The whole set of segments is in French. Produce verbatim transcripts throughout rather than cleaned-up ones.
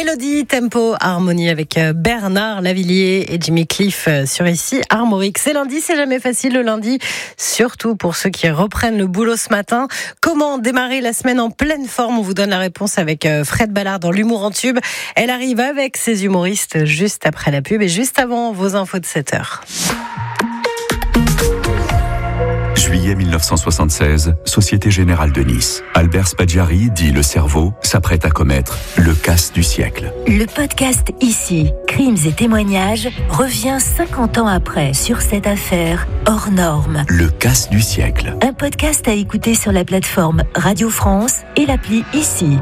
Mélodie, tempo, harmonie avec Bernard Lavilliers et Jimmy Cliff sur ici Armorique. C'est lundi, c'est jamais facile le lundi, surtout pour ceux qui reprennent le boulot ce matin. Comment démarrer la semaine en pleine forme? On vous donne la réponse avec Fred Ballard dans l'humour en tube. Elle arrive avec ses humoristes juste après la pub et juste avant vos infos de sept heures. Juillet mille neuf cent soixante-seize, Société Générale de Nice. Albert Spaggiari, dit le cerveau, s'apprête à commettre le casse du siècle. Le podcast Ici, crimes et témoignages, revient cinquante ans après sur cette affaire hors norme. Le casse du siècle. Un podcast à écouter sur la plateforme Radio France et l'appli Ici.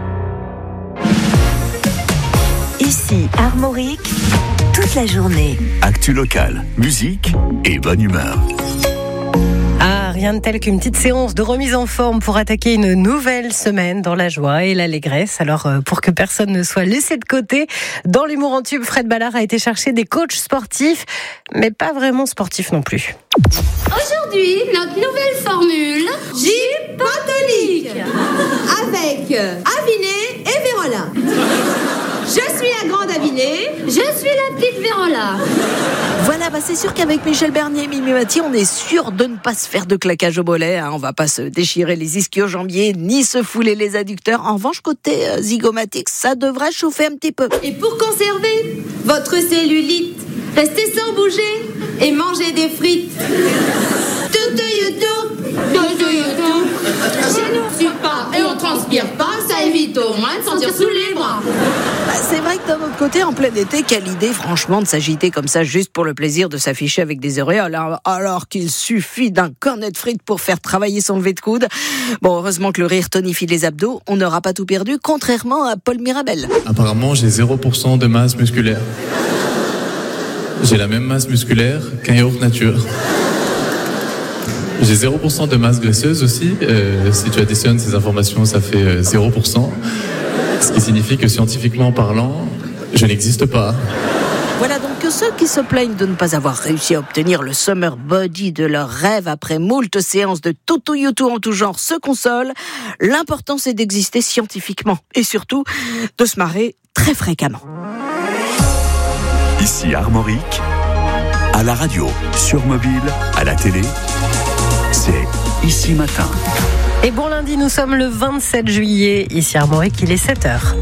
Ici, Armorique, toute la journée. Actu locale, musique et bonne humeur. Ah, rien de tel qu'une petite séance de remise en forme pour attaquer une nouvelle semaine dans la joie et l'allégresse. Alors, pour que personne ne soit laissé de côté, dans l'humour en tube, Fred Ballard a été chercher des coachs sportifs, mais pas vraiment sportifs non plus. Aujourd'hui, notre nouvelle formule, J-Potonique, avec Aviné et Vérola. Je suis la grande Aviné, je suis la petite Vérola. Voilà, bah c'est sûr qu'avec Michel Bernier et Mimi Mati, on est sûr de ne pas se faire de claquage au mollet. Hein. On va pas se déchirer les ischio-jambiers, ni se fouler les adducteurs. En revanche, côté euh, zygomatique, ça devrait chauffer un petit peu. Et pour conserver votre cellulite, restez sans bouger et mangez des frites. Tout de YouTube, tout de YouTube. Chez nous, on suit pas et on transpire pas, ça évite au moins de sentir sous les bras. Bah, c'est vrai que d'un autre côté, en plein été, quelle idée franchement de s'agiter comme ça juste pour le plaisir de s'afficher avec des auréoles, alors, alors qu'il suffit d'un cornet de frites pour faire travailler son lever de coude. Bon, heureusement que le rire tonifie les abdos, on n'aura pas tout perdu, contrairement à Paul Mirabel. Apparemment, j'ai zéro pour cent de masse musculaire. J'ai la même masse musculaire qu'un yaourt nature. J'ai zéro pour cent de masse graisseuse aussi. Euh, si tu additionnes ces informations, ça fait euh, zéro pour cent. Ce qui signifie que scientifiquement parlant, je n'existe pas. Voilà donc que ceux qui se plaignent de ne pas avoir réussi à obtenir le summer body de leur rêve après moult séances de toutou youtou en tout genre se consolent. L'important, c'est d'exister scientifiquement et surtout de se marrer très fréquemment. Ici Armorique, à la radio, sur mobile, à la télé, c'est Ici Matin. Et bon lundi, nous sommes le vingt-sept juillet, ici Armorique, il est sept heures.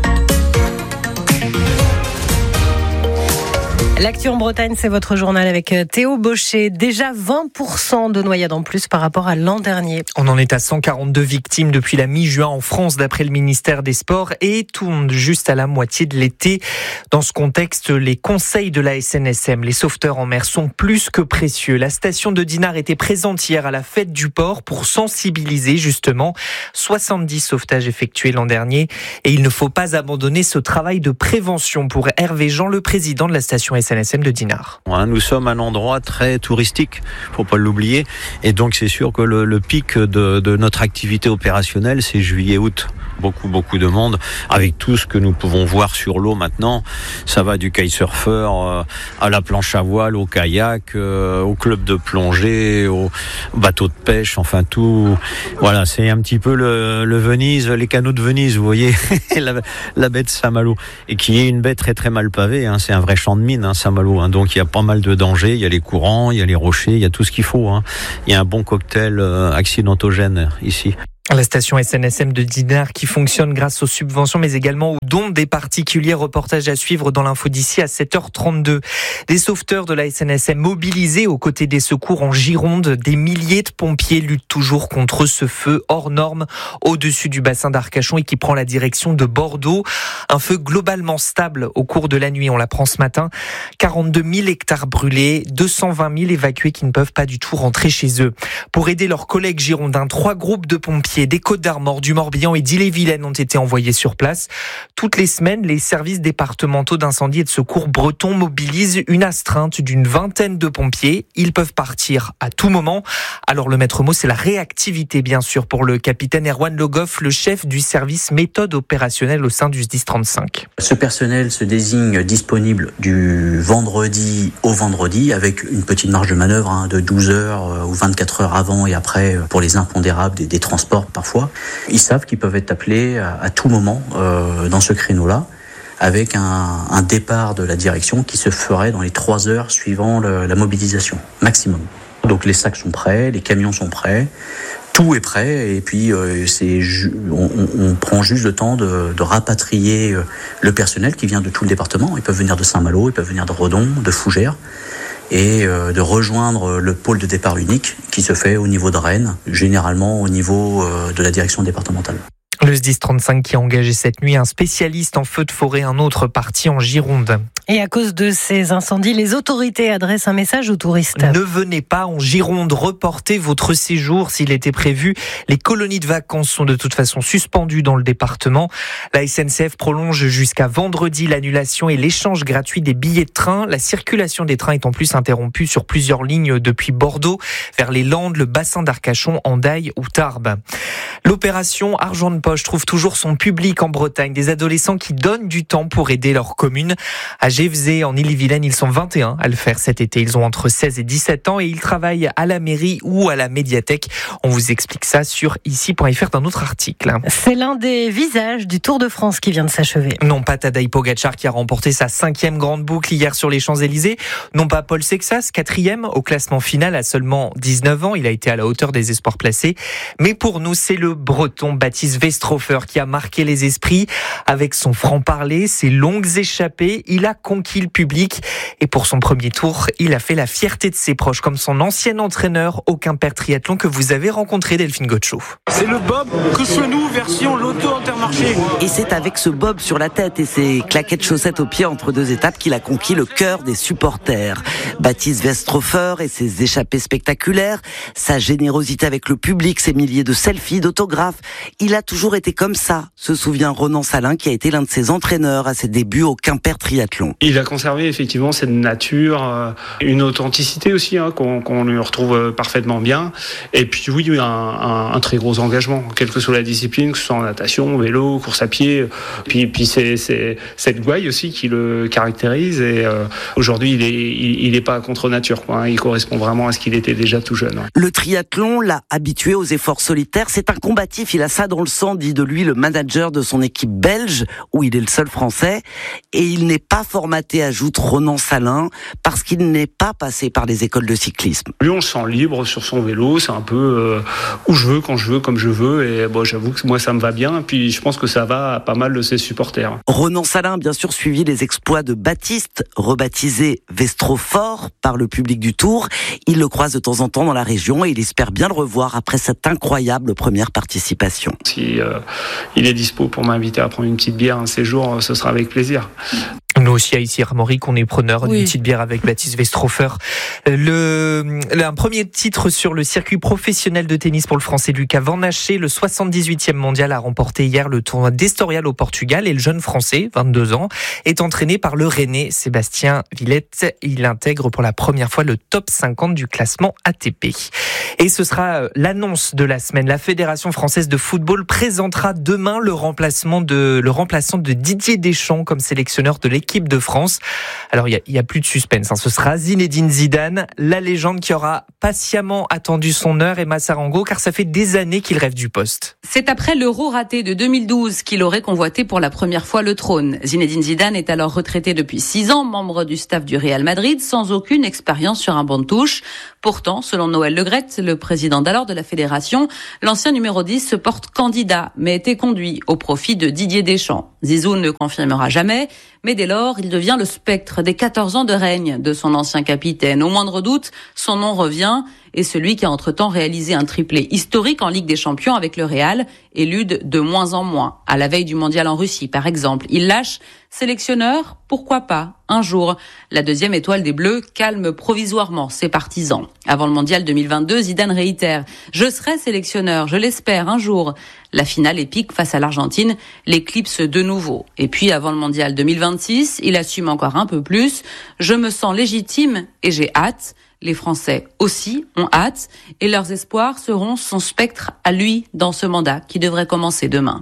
L'actu en Bretagne, c'est votre journal avec Théo Baucher. Déjà vingt pour cent de noyades en plus par rapport à l'an dernier. On en est à cent quarante-deux victimes depuis la mi-juin en France, d'après le ministère des Sports, et tourne juste à la moitié de l'été. Dans ce contexte, les conseils de la S N S M, les sauveteurs en mer, sont plus que précieux. La station de Dinard était présente hier à la fête du port pour sensibiliser justement. soixante-dix sauvetages effectués l'an dernier, et il ne faut pas abandonner ce travail de prévention pour Hervé Jean, le président de la station S N S M de Dinard. Nous sommes un endroit très touristique, faut pas l'oublier, et donc c'est sûr que le, le pic de, de notre activité opérationnelle, c'est juillet-août. Beaucoup, beaucoup de monde, avec tout ce que nous pouvons voir sur l'eau maintenant. Ça va du kitesurfer euh, à la planche à voile, au kayak, euh, au club de plongée, au bateau de pêche, enfin tout. Voilà, c'est un petit peu le, le Venise, les canaux de Venise, vous voyez, la, la baie de Saint-Malo, et qui est une baie très très mal pavée, hein. C'est un vrai champ de mine, hein, Saint-Malo, hein. Donc il y a pas mal de dangers, il y a les courants, il y a les rochers, il y a tout ce qu'il faut, hein. Il y a un bon cocktail euh, accidentogène ici. La station S N S M de Dinard qui fonctionne grâce aux subventions mais également aux dons des particuliers. Reportage à suivre dans l'info d'ici à sept heures trente-deux. Des sauveteurs de la S N S M mobilisés aux côtés des secours en Gironde. Des milliers de pompiers luttent toujours contre ce feu hors norme au-dessus du bassin d'Arcachon et qui prend la direction de Bordeaux. Un feu globalement stable au cours de la nuit, on l'apprend ce matin. quarante-deux mille hectares brûlés, deux cent vingt mille évacués qui ne peuvent pas du tout rentrer chez eux. Pour aider leurs collègues girondins, trois groupes de pompiers des Côtes-d'Armor, du Morbihan et d'Ille-et-Vilaine ont été envoyés sur place. Toutes les semaines, les services départementaux d'incendie et de secours bretons mobilisent une astreinte d'une vingtaine de pompiers. Ils peuvent partir à tout moment. Alors le maître mot, c'est la réactivité, bien sûr, pour le capitaine Erwan Le Goff, le chef du service méthode opérationnelle au sein du S D I S trente-cinq. Ce personnel se désigne disponible du vendredi au vendredi avec une petite marge de manœuvre hein, de douze heures ou vingt-quatre heures avant et après pour les impondérables des, des transports parfois. Ils savent qu'ils peuvent être appelés à, à tout moment euh, dans ce créneau-là. avec un, un départ de la direction qui se ferait dans les trois heures suivant le, la mobilisation, maximum. Donc les sacs sont prêts, les camions sont prêts, tout est prêt, et puis euh, c'est ju- on, on prend juste le temps de, de rapatrier le personnel qui vient de tout le département. Ils peuvent venir de Saint-Malo, ils peuvent venir de Redon, de Fougères, et euh, de rejoindre le pôle de départ unique qui se fait au niveau de Rennes, généralement au niveau euh, de la direction départementale. Le S dix trente-cinq qui a engagé cette nuit un spécialiste en feu de forêt, un autre parti en Gironde. Et à cause de ces incendies, les autorités adressent un message aux touristes. Ne venez pas en Gironde, reportez votre séjour s'il était prévu. Les colonies de vacances sont de toute façon suspendues dans le département. La S N C F prolonge jusqu'à vendredi l'annulation et l'échange gratuit des billets de train. La circulation des trains est en plus interrompue sur plusieurs lignes depuis Bordeaux vers les Landes, le bassin d'Arcachon, Hendaye ou Tarbes. L'opération Argent de poche trouve toujours son public en Bretagne. Des adolescents qui donnent du temps pour aider leur commune. À Gévesey, en Ille-et-Vilaine, ils sont vingt et un à le faire cet été. Ils ont entre seize et dix-sept ans et ils travaillent à la mairie ou à la médiathèque. On vous explique ça sur ici point f r d'un autre article. C'est l'un des visages du Tour de France qui vient de s'achever. Non pas Tadej Pogačar qui a remporté sa cinquième grande boucle hier sur les Champs-Élysées. Non pas Paul Sexas, quatrième au classement final à seulement dix-neuf ans. Il a été à la hauteur des espoirs placés. Mais pour nous, c'est le Breton Baptiste Westrhofer qui a marqué les esprits avec son franc-parler, ses longues échappées. Il a conquis le public et pour son premier tour, il a fait la fierté de ses proches comme son ancien entraîneur au Quimper Triathlon que vous avez rencontré, Delphine Gaucho. C'est le bob Cochonou version Lotto Intermarché. Et c'est avec ce bob sur la tête et ses claquettes chaussettes aux pieds entre deux étapes qu'il a conquis le cœur des supporters. Baptiste Westrhofer et ses échappées spectaculaires, sa générosité avec le public, ses milliers de selfies, d'autographes. Il a toujours été comme ça, se souvient Ronan Salin qui a été l'un de ses entraîneurs à ses débuts au Quimper Triathlon. Il a conservé effectivement cette nature, euh, une authenticité aussi hein, qu'on, qu'on lui retrouve parfaitement bien. Et puis oui, un, un, un très gros engagement, quelle que soit la discipline, que ce soit en natation, vélo, course à pied. Puis, puis c'est, c'est cette gouaille aussi qui le caractérise. Et euh, aujourd'hui, il est, il, il est pas contre nature, quoi, hein, il correspond vraiment à ce qu'il était déjà tout jeune. Ouais. Le triathlon l'a habitué aux efforts solitaires. C'est un combatif, il a ça dans le sang, dit de lui le manager de son équipe belge, où il est le seul français. Et il n'est pas formaté, ajoute Ronan Salin, parce qu'il n'est pas passé par les écoles de cyclisme. Lui, on se sent libre sur son vélo, c'est un peu euh, où je veux, quand je veux, comme je veux. Et bon, j'avoue que moi, ça me va bien. Puis je pense que ça va à pas mal de ses supporters. Ronan Salin a bien sûr suivi les exploits de Baptiste, rebaptisé Westrhofer par le public du Tour. Il le croise de temps en temps dans la région et il espère bien le revoir après cette incroyable première participation. Si euh, il est dispo pour m'inviter à prendre une petite bière un séjour, ce sera avec plaisir. Nous aussi, à ici, Armorique, on est preneur d'une oui. petite bière avec Baptiste Westrhofer. Le, le, un premier titre sur le circuit professionnel de tennis pour le Français Lucas Van Haché. Le soixante-dix-huitième mondial a remporté hier le tournoi d'Estoril au Portugal et le jeune Français, vingt-deux ans, est entraîné par le Rennais Sébastien Villette. Il intègre pour la première fois le top cinquante du classement A T P. Et ce sera l'annonce de la semaine. La Fédération française de football présentera demain le remplacement de, le remplaçant de Didier Deschamps comme sélectionneur de l'équipe de France. Alors, il n'y a, a plus de suspense. Hein. Ce sera Zinedine Zidane, la légende qui aura patiemment attendu son heure, Emma Sarango, car ça fait des années qu'il rêve du poste. C'est après l'Euro raté de deux mille douze qu'il aurait convoité pour la première fois le trône. Zinedine Zidane est alors retraité depuis six ans, membre du staff du Real Madrid, sans aucune expérience sur un banc de touche. Pourtant, selon Noël Le Graët, le président d'alors de la fédération, l'ancien numéro dix se porte candidat, mais était conduit au profit de Didier Deschamps. Zizou ne confirmera jamais, mais dès lors, il devient le spectre des quatorze ans de règne de son ancien capitaine. Au moindre doute, son nom revient et celui qui a entre-temps réalisé un triplé historique en Ligue des Champions avec le Real élude de moins en moins. À la veille du mondial en Russie, par exemple, il lâche sélectionneur, pourquoi pas, un jour. La deuxième étoile des Bleus calme provisoirement ses partisans. Avant le mondial deux mille vingt-deux, Zidane réitère « Je serai sélectionneur, je l'espère, un jour ». La finale épique face à l'Argentine l'éclipse de nouveau. Et puis avant le mondial deux mille vingt-six, il assume encore un peu plus « Je me sens légitime et j'ai hâte ». Les Français aussi ont hâte et leurs espoirs seront son spectre à lui dans ce mandat qui devrait commencer demain.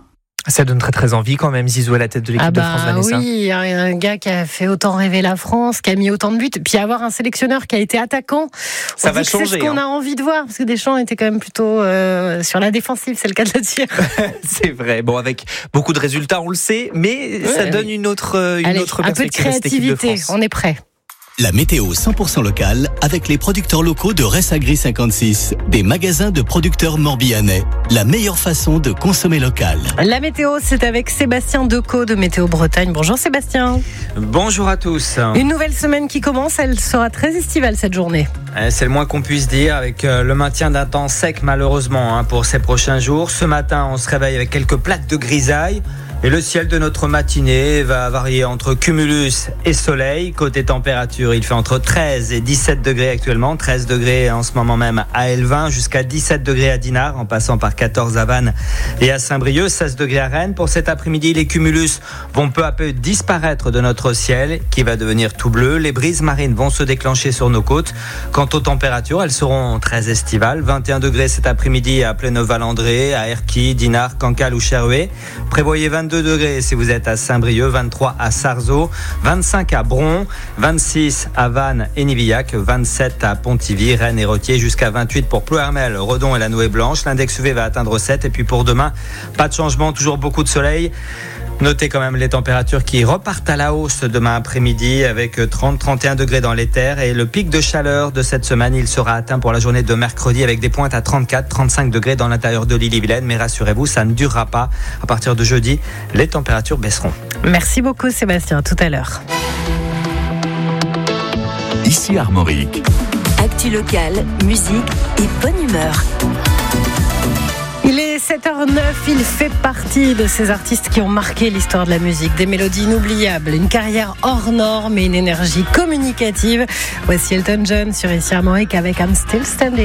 Ça donne très très envie quand même, Zizou à la tête de l'équipe ah bah, de France, Vanessa. Oui, un gars qui a fait autant rêver la France, qui a mis autant de buts, puis avoir un sélectionneur qui a été attaquant, ça on va dit changer. C'est ce qu'on hein. a envie de voir, parce que Deschamps était quand même plutôt euh, sur la défensive, c'est le cas de le dire. C'est vrai, bon avec beaucoup de résultats, on le sait, mais ouais, ça oui. donne une autre, une Allez, autre un peu de perspective à cette équipe de créativité, France. on est prêt. La météo cent pour cent locale avec les producteurs locaux de Ressagri cinquante-six, des magasins de producteurs morbihanais. La meilleure façon de consommer local. La météo, c'est avec Sébastien Decaux de Météo Bretagne. Bonjour Sébastien. Bonjour à tous. Une nouvelle semaine qui commence, elle sera très estivale cette journée. C'est le moins qu'on puisse dire avec le maintien d'un temps sec malheureusement pour ces prochains jours. Ce matin, on se réveille avec quelques plaques de grisaille. Et le ciel de notre matinée va varier entre cumulus et soleil. Côté température, il fait entre treize et dix-sept degrés actuellement. treize degrés en ce moment même à Elvin, jusqu'à dix-sept degrés à Dinard, en passant par quatorze à Vannes et à Saint-Brieuc, seize degrés à Rennes. Pour cet après-midi, les cumulus vont peu à peu disparaître de notre ciel, qui va devenir tout bleu. Les brises marines vont se déclencher sur nos côtes. Quant aux températures, elles seront très estivales. vingt et un degrés cet après-midi à Pléneux-Valandré, à Erquy, Dinard, Cancale ou Cherhuet. Prévoyez vingt-deux degrés si vous êtes à Saint-Brieuc, vingt-trois à Sarzeau, vingt-cinq à Bron, vingt-six à Vannes et Nivillac, vingt-sept à Pontivy, Rennes et Rothier, jusqu'à vingt-huit pour Plouermel, Redon et la Nouée Blanche. L'index U V va atteindre sept. Et puis pour demain, pas de changement, toujours beaucoup de soleil. Notez quand même les températures qui repartent à la hausse demain après-midi avec trente à trente et un degrés dans les terres, et le pic de chaleur de cette semaine, il sera atteint pour la journée de mercredi avec des pointes à trente-quatre à trente-cinq degrés dans l'intérieur de l'Ille-et-Vilaine. Mais rassurez-vous, ça ne durera pas. À partir de jeudi, les températures baisseront. Merci beaucoup Sébastien, à tout à l'heure. Ici Armorique. Actu locale, musique et bonne humeur. Il est sept heures neuf, il fait partie de ces artistes qui ont marqué l'histoire de la musique. Des mélodies inoubliables, une carrière hors norme et une énergie communicative. Voici Elton John sur Ici Armorique avec I'm Still Standing.